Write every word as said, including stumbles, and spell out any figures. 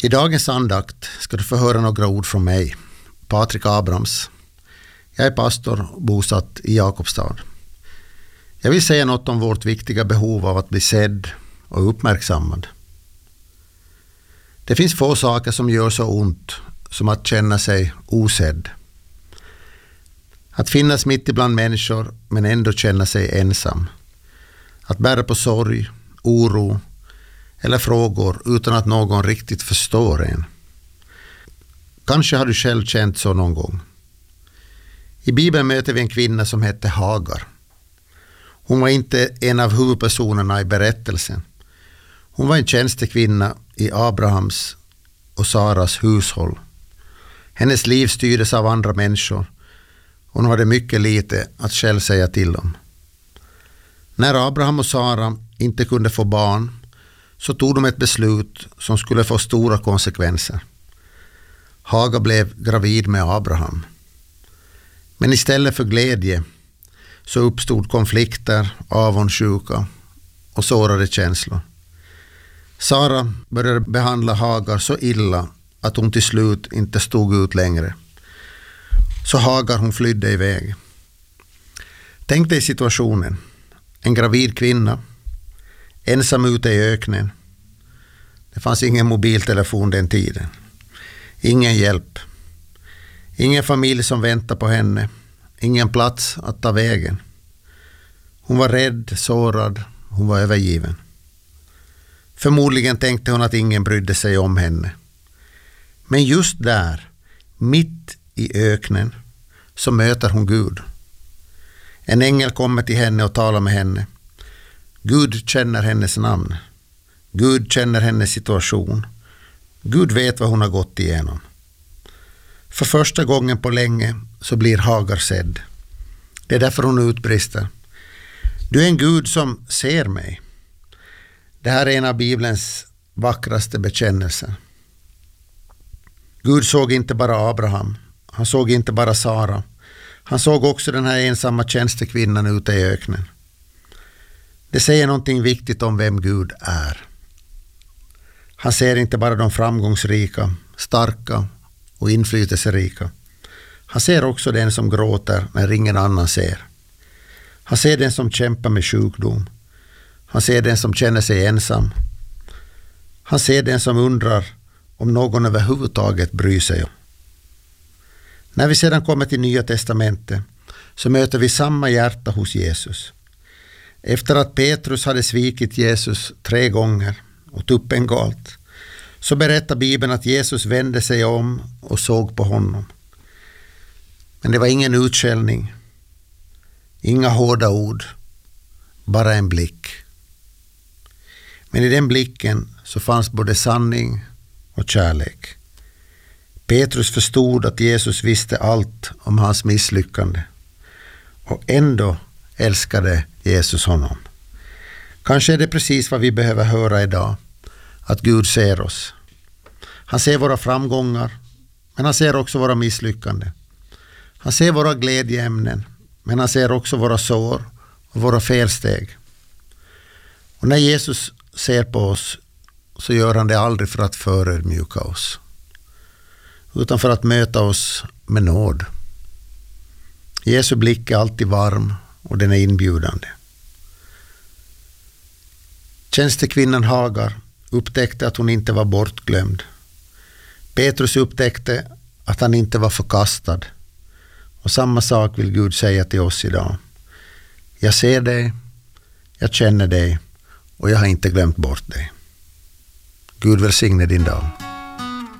I dagens andakt ska du få höra några ord från mig, Patrik Abrams. Jag är pastor bosatt i Jakobstad. Jag vill säga något om vårt viktiga behov av att bli sedd och uppmärksammad. Det finns få saker som gör så ont som att känna sig osedd. Att finnas mitt ibland människor men ändå känna sig ensam. Att bära på sorg, oro eller frågor utan att någon riktigt förstår en. Kanske har du själv känt så någon gång. I Bibeln möter vi en kvinna som hette Hagar. Hon var inte en av huvudpersonerna i berättelsen. Hon var en tjänstekvinna i Abrahams och Saras hushåll. Hennes liv styrdes av andra människor. Hon hade mycket lite att själv säga till om. När Abraham och Sara inte kunde få barn så tog de ett beslut som skulle få stora konsekvenser. Hagar blev gravid med Abraham. Men istället för glädje så uppstod konflikter, avundsjuka och sårade känslor. Sara började behandla Hagar så illa att hon till slut inte stod ut längre. Så Hagar hon flydde iväg. Tänk dig situationen. En gravid kvinna, ensam ute i öknen. Det fanns ingen mobiltelefon den tiden. Ingen hjälp. Ingen familj som väntade på henne. Ingen plats att ta vägen. Hon var rädd, sårad. Hon var övergiven. Förmodligen tänkte hon att ingen brydde sig om henne. Men just där, mitt i öknen, så möter hon Gud. En ängel kommer till henne och talar med henne. Gud känner hennes namn. Gud känner hennes situation. Gud vet vad hon har gått igenom. För första gången på länge så blir Hagar sedd. Det är därför hon utbrister. Du är en Gud som ser mig. Det här är en av Bibelns vackraste bekännelser. Gud såg inte bara Abraham. Han såg inte bara Sara. Han såg också den här ensamma tjänstekvinnan ute i öknen. Det säger någonting viktigt om vem Gud är. Han ser inte bara de framgångsrika, starka och inflytelserika. Han ser också den som gråter när ingen annan ser. Han ser den som kämpar med sjukdom. Han ser den som känner sig ensam. Han ser den som undrar om någon överhuvudtaget bryr sig om. När vi sedan kommer till Nya testamentet så möter vi samma hjärta hos Jesus. Efter att Petrus hade svikit Jesus tre gånger och tuppen galt så berättar Bibeln att Jesus vände sig om och såg på honom. Men det var ingen utskällning, inga hårda ord, bara en blick. Men i den blicken så fanns både sanning och kärlek. Petrus förstod att Jesus visste allt om hans misslyckande. Och ändå älskade Jesus honom. Kanske är det precis vad vi behöver höra idag. Att Gud ser oss. Han ser våra framgångar. Men han ser också våra misslyckanden. Han ser våra glädjeämnen. Men han ser också våra sår och våra felsteg. Och när Jesus ser på oss så gör han det aldrig för att förödmjuka oss. Utan för att möta oss med nåd. Jesu blick är alltid varm och den är inbjudande. Tjänstekvinnan Hagar upptäckte att hon inte var bortglömd. Petrus upptäckte att han inte var förkastad. Och samma sak vill Gud säga till oss idag. Jag ser dig, jag känner dig och jag har inte glömt bort dig. Gud välsigne din dag.